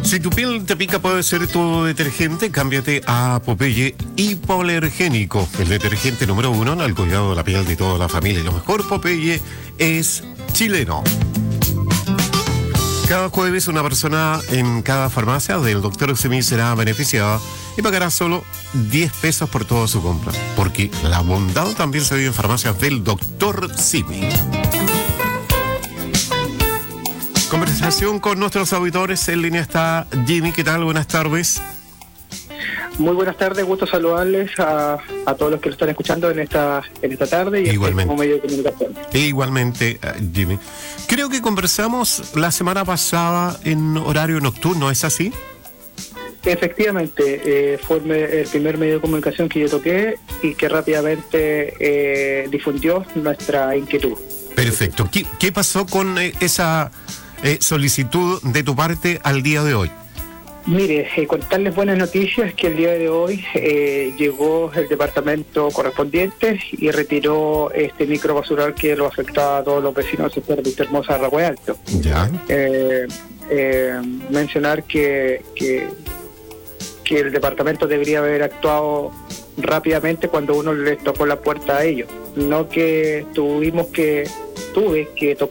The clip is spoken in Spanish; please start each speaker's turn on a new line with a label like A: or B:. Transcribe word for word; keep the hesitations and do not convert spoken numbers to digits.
A: Si tu piel te pica puede ser tu detergente, cámbiate a Popeye Hipoalergénico, el detergente número uno en el cuidado de la piel de toda la familia. Y lo mejor, Popeye es chileno. Cada jueves una persona en cada farmacia del doctor Simi será beneficiada y pagará solo diez pesos por toda su compra, porque la bondad también se vive en farmacias del doctor Simi. Conversación con nuestros auditores. En línea está Jimmy. ¿Qué tal? Buenas tardes.
B: Muy buenas tardes, gusto saludarles a, a todos los que lo están escuchando en esta en esta tarde y
A: Igualmente.
B: como medio de comunicación.
A: E igualmente, Jimmy. Creo que conversamos la semana pasada en horario nocturno, ¿es así?
B: Efectivamente, eh, fue el, el primer medio de comunicación que yo toqué y que rápidamente eh, difundió nuestra inquietud.
A: Perfecto. ¿Qué, qué pasó con eh, esa eh, solicitud de tu parte al día de hoy?
B: Mire, eh, contarles buenas noticias que el día de hoy eh, llegó el departamento correspondiente y retiró este microbasural que lo afectaba a todos los vecinos del sector de Vista Hermosa de Arroyo Alto.
A: Ya.
B: Eh, eh, mencionar que, que, que el departamento debería haber actuado rápidamente cuando uno les tocó la puerta a ellos, no que tuvimos que tuve que tocar